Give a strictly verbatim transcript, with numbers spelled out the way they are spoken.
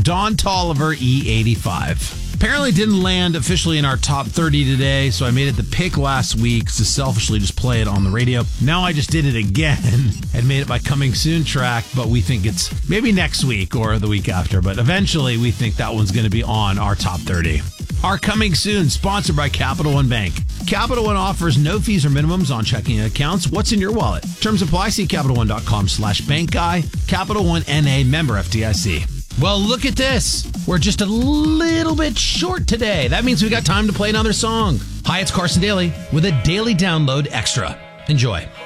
Don Tolliver, E eighty-five. Apparently didn't land officially in our top thirty today, so I made it the pick last week to selfishly just play it on the radio. Now I just did it again and made it my coming soon track, but we think it's maybe next week or the week after, but eventually we think that one's going to be on our top thirty. Our coming soon, sponsored by Capital One Bank. Capital One offers no fees or minimums on checking accounts. What's in your wallet? Terms apply. See CapitalOne.com slash bank guy. Capital One N A, member F D I C. Well, look at this. We're just a little bit short today. That means we got time to play another song. Hi, it's Carson Daly with a daily download extra. Enjoy.